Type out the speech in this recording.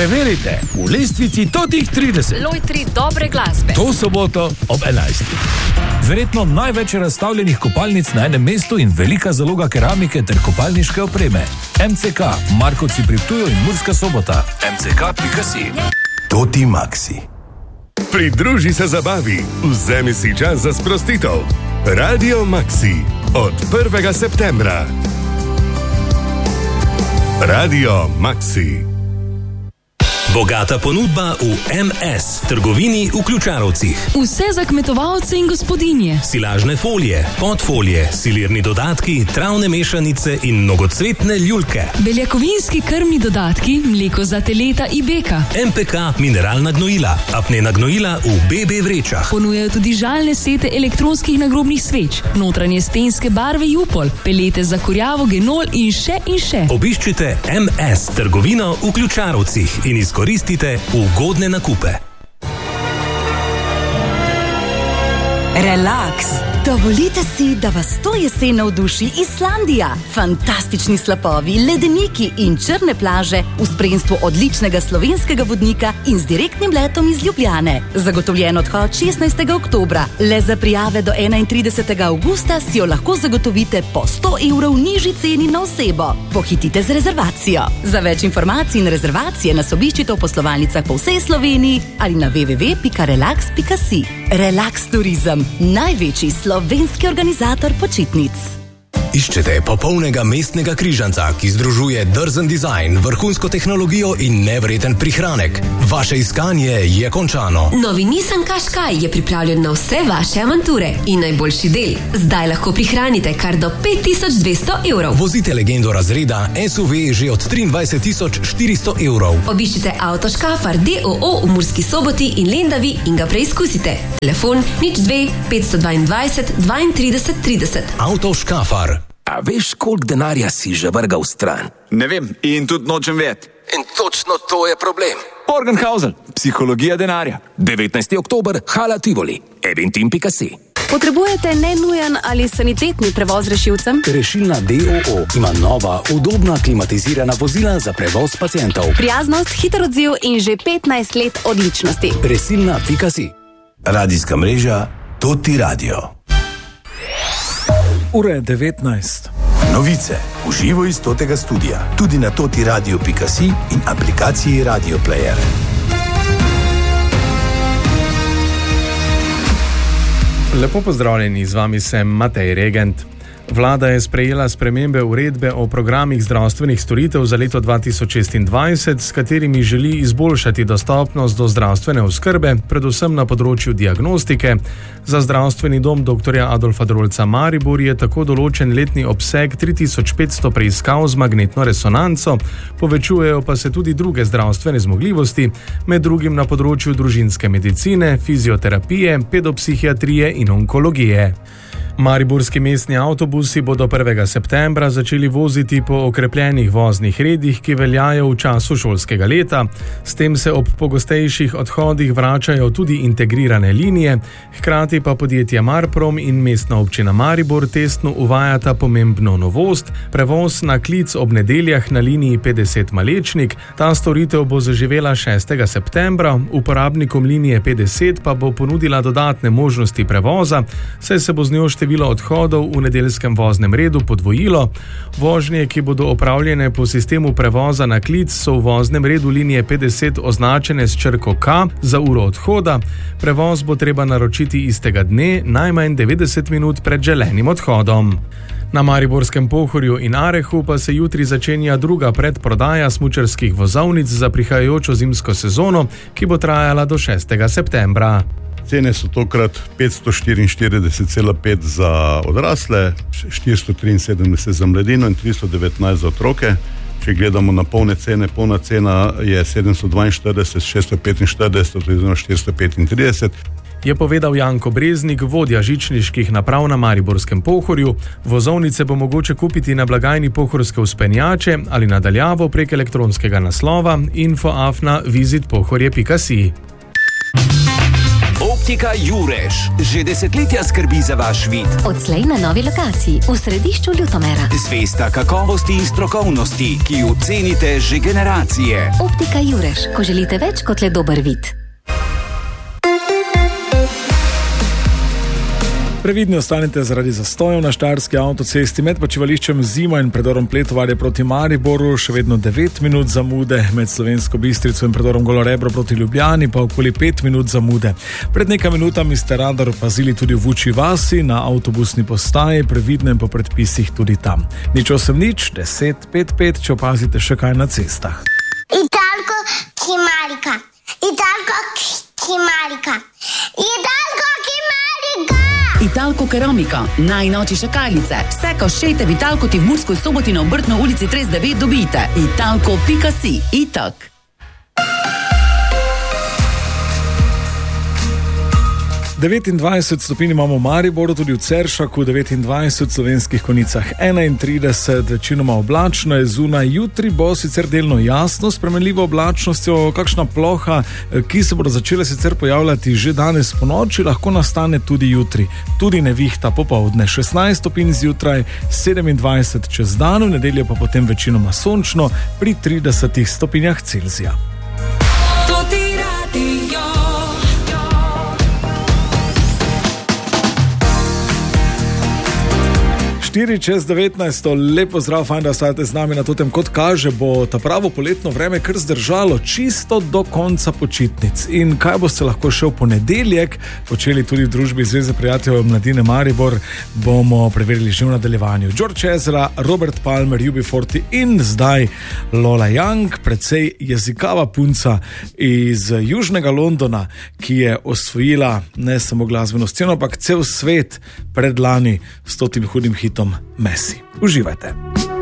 Preverite v lestvici totih 30. Lojtri dobre glasbe. To soboto ob 11. Verjetno največ razstavljenih kopalnic na enem mestu in velika zaloga keramike ter kopalniške opreme. MCK, Markovci pri Ptuju in Murska Sobota. mck.si. Toti Maxi. Pridruži se zabavi, vzemi si čas za sprostitev. Radio Maxi od 1. septembra. Radio Maxi. Bogata ponudba v MS, trgovini v Ključarovcih. Vse za kmetovalce in gospodinje. Silažne folije, podfolije, silirni dodatki, travne mešanice in mnogocvetne ljulke. Beljakovinski krmni dodatki, mleko za teleta in beka. MPK mineralna gnojila, apnena gnojila v BB vrečah. Ponujajo tudi žalne sete elektronskih nagrobnih sveč, notranje stenske barve Jupol, pelete za kurjavo genol in še in še. Obiščite MS, trgovino v Ključarovcih in izkoristite ugodne nakupe. Relax. Dovolite si, da vas to jesen navduši Islandija. Fantastični slapovi, ledeniki in črne plaže v spremstvu odličnega slovenskega vodnika in z direktnim letom iz Ljubljane. Zagotovljen odhod 16. oktobra. Le za prijave do 31. avgusta si jo lahko zagotovite po 100 evrov nižji ceni na osebo. Pohitite z rezervacijo. Za več informacij in rezervacije nas obiščite v poslovalnicah po vsej Sloveniji ali na www.relax.si. Relax Turizem, največji slovenski organizator počitnic. Iščete popolnega mestnega križanca, ki združuje drzen dizajn, vrhunsko tehnologijo in nevreten prihranek. Vaše iskanje je končano. Novi Nissan Qashqai je pripravljen na vse vaše avanture in najboljši del. Zdaj lahko prihranite kar do 5200 evrov. Vozite legendo razreda SUV že od 23.400 evrov. Obiščite Auto Škafar DOO v Murski Soboti in Lendavi in ga preizkusite. Telefon 02 522 32 30. Auto Škafar. A veš, koliko denarja si že vrgal stran? Ne vem in tudi nočem vedeti. In točno to je problem. Morgenhausen, psihologija denarja. 19. oktober, Hala Tivoli, eventim.si. Potrebujete nenujen ali sanitetni prevoz rešilcem? Rešilna DOO ima nova, udobna, klimatizirana vozila za prevoz pacientov. Prijaznost, hiter odziv in že 15 let odličnosti. Resilna.si. Radijska mreža Toti Radio. Ura je 19. Novice v živo iz Totega studia, tudi na totiradio.si in aplikaciji Radio Player. Lepo pozdravljeni, z vami sem Matej Regent. Vlada je sprejela spremembe uredbe o programih zdravstvenih storitev za leto 2026, s katerimi želi izboljšati dostopnost do zdravstvene oskrbe, predvsem na področju diagnostike. Za zdravstveni dom dr. Adolfa Drolca Maribor je tako določen letni obseg 3500 preiskav z magnetno resonanco, povečujejo pa se tudi druge zdravstvene zmogljivosti, med drugim na področju družinske medicine, fizioterapije, pedopsihiatrije in onkologije. Mariborski mestni avtobusi bodo 1. septembra začeli voziti po okrepljenih voznih redih, ki veljajo v času šolskega leta. S tem se ob pogostejših odhodih vračajo tudi integrirane linije, hkrati pa podjetje Marprom in mestna občina Maribor testno uvajata pomembno novost, prevoz na klic ob nedeljah na liniji 50 Malečnik. Ta storitev bo zaživela 6. septembra, uporabnikom linije 50 pa bo ponudila dodatne možnosti prevoza, saj se bo z njo število odhodov v nedeljskem voznem redu podvojilo. Vožnje, ki bodo opravljene po sistemu prevoza na klic, so v voznem redu linije 50 označene s črko K za uro odhoda. Prevoz bo treba naročiti istega dne, najmanj 90 minut pred želenim odhodom. Na Mariborskem Pohorju in Arehu pa se jutri začenja druga predprodaja smučarskih vozovnic za prihajajočo zimsko sezono, ki bo trajala do 6. septembra. Cene so tokrat 544,5 za odrasle, 473 za mladino in 319 za otroke. Če gledamo na polne cene, polna cena je 742, 645 oziroma 435. Je povedal Janko Breznik, vodja žičniških naprav na Mariborskem Pohorju. Vozovnice bo mogoče kupiti na blagajni Pohorske vzpenjače ali nadaljavo prek elektronskega naslova info@visitpohorje.si. Optika Jurež že desetletja skrbi za vaš vid. Odslej na novi lokaciji v središču Ljutomera. Zvesta kakovosti in strokovnosti, ki jo cenite že generacije. Optika Jurež, ko želite več kot le dober vid. Previdni ostanite zaradi zastojev na štajerski avtocesti med počivališčem Zima in predorom Pletovarje proti Mariboru, še vedno 9 minut zamude, med Slovensko Bistrico in predorom Golorebro proti Ljubljani pa okoli 5 minut zamude. Pred nekaj minutami ste radar opazili tudi v Vučji vasi na avtobusni postaji, previdnem po predpisih tudi tam. Nič 8 10 5 5, če opazite še kaj na cestah. Italko Kimarika. Italko Keramika, najnovejše šakalice. Vse koščete v Italko ti v Murskoj Soboti na Obrtno ulici 39 dobite. Italko.si. Itak. 29 stopinj imamo v Mariboru, tudi v Ceršaku 29, v Slovenskih Konjicah 31, večinoma oblačno je zunaj. Jutri bo sicer delno jasno, s spremenljivo oblačnostjo, kakšna ploha, ki se bodo začele sicer pojavljati že danes po noči, lahko nastane tudi jutri. Tudi nevihta popoldne, 16 stopinj zjutraj, 27 čez dan, v nedeljo pa potem večinoma sončno pri 30 stopinjah Celzija. 4:19, lepo zdrav, fajn, da stajate z nami na totem. Kot kaže, bo ta pravo poletno vreme kar zdržalo čisto do konca počitnic. In kaj boste lahko še v ponedeljek počeli tudi v družbi Zveze prijateljev mladine Maribor, bomo preverili že v nadaljevanju. George Ezra, Robert Palmer, UB40 in zdaj Lola Young, precej jezikava punca iz južnega Londona, ki je osvojila ne samo glasbeno sceno, ampak cel svet predlani s totim hudim hitom Messi. Uživajte.